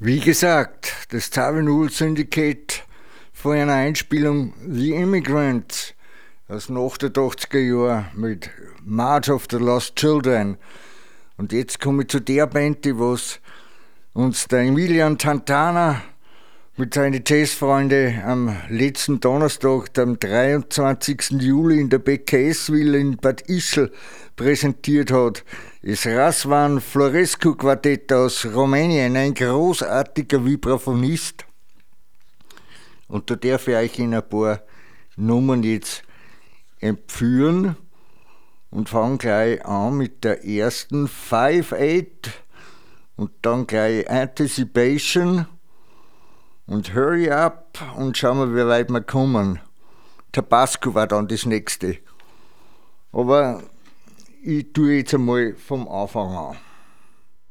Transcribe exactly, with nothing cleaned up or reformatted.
Wie gesagt, das Tavern Null Syndicate vor einer Einspielung The Immigrants aus den achtundachtziger Jahren mit March of the Lost Children. Und jetzt komme ich zu der Band, die was uns der Emilian Tantana mit seinen Jazzfreunden am letzten Donnerstag, am dreiundzwanzigsten Juli in der Beckeswil in Bad Ischl präsentiert hat. Das Razvan Florescu Quartett aus Rumänien, ein großartiger Vibraphonist. Und da darf ich euch in ein paar Nummern jetzt empführen und fange gleich an mit der ersten Five Eight und dann gleich Anticipation und Hurry Up und schauen wir, wie weit wir kommen. Tabasco war dann das nächste. Aber ich tue jetzt einmal vom Anfang an.